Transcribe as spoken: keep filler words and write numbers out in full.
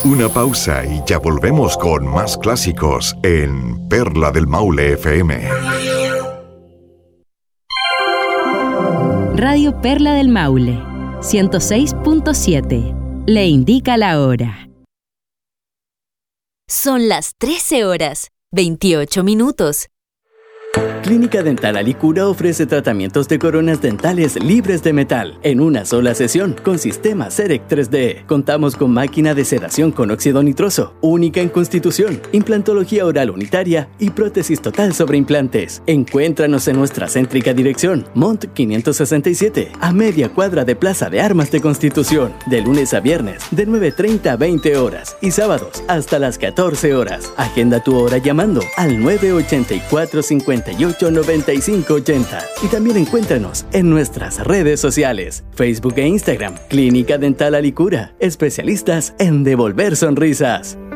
Una pausa y ya volvemos con más clásicos en Perla del Maule F M. Radio Perla del Maule, ciento seis punto siete. Le indica la hora. Son las trece horas, veintiocho minutos. Clínica Dental Alicura ofrece tratamientos de coronas dentales libres de metal en una sola sesión con sistema CEREC tres D. Contamos con máquina de sedación con óxido nitroso, única en Constitución, implantología oral unitaria y prótesis total sobre implantes. Encuéntranos en nuestra céntrica dirección, Mont quinientos sesenta y siete, a media cuadra de Plaza de Armas de Constitución, de lunes a viernes de nueve treinta a veinte horas y sábados hasta las catorce horas. Agenda tu hora llamando al nueve ochenta y cuatro cincuenta y ocho noventa y cinco ochenta y también encuéntranos en nuestras redes sociales, Facebook e Instagram. Clínica Dental Alicura, especialistas en devolver sonrisas.